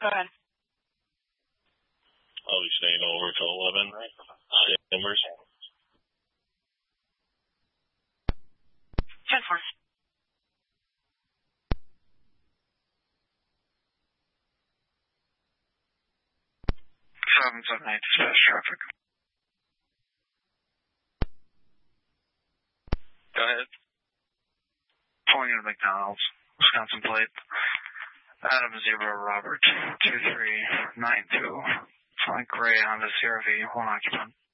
Go ahead. I'll be staying over till 11. Numbers. 10-4. 778 dispatch traffic. Go ahead. Pulling into McDonald's, Wisconsin plate. Adam 0 Robert 2392. Flying gray Honda CRV, one occupant.